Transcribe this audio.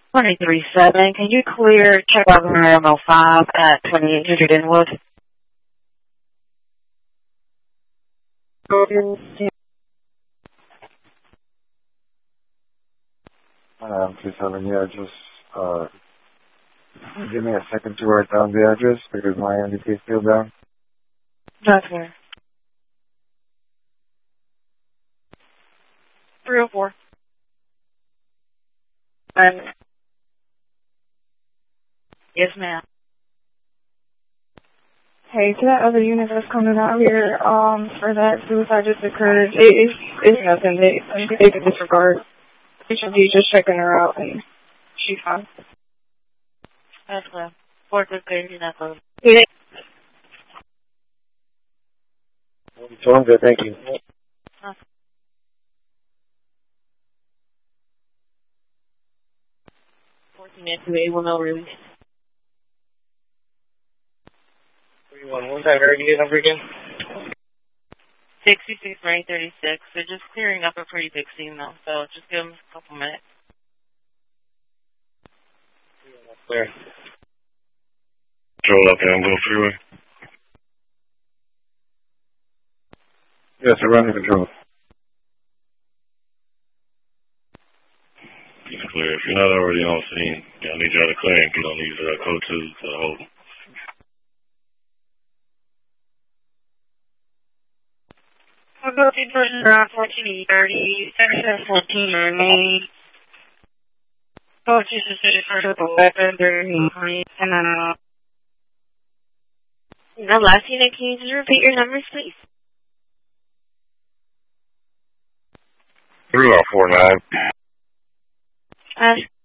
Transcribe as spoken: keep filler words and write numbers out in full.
twenty-three seven, can you clear check out M O five at twenty-eight hundred Inwood? Um, two seven, yeah, just, uh, give me a second to write down the address because my M D P is still down. That's fair. three oh four. Um, yes, ma'am. Hey, to that other unit that's coming out here, um, for that suicide just occurred, it, it's, it's nothing. They, they can disregard. H M D just checking her out, and she's fine. That's well. Fourth is crazy, that's all. Yeah. So I'm good, thank you. Huh. fourteen F two A will no release. three one one, that very good number again? sixty-six, right, thirty-six. They're just clearing up a pretty big scene, though, so just give them a couple minutes. Clear. Control up and go freeway. Yes, sir, running control. It's clear. If you're not already on scene, I need y'all to clear and get on these uh, code twos to hold. We'll go to person around fourteen thirty, section fourteen remaining. Go to suspicious person with a weapon during the and then, uh, the last unit, can you just repeat your numbers, please? three one four nine. Uh,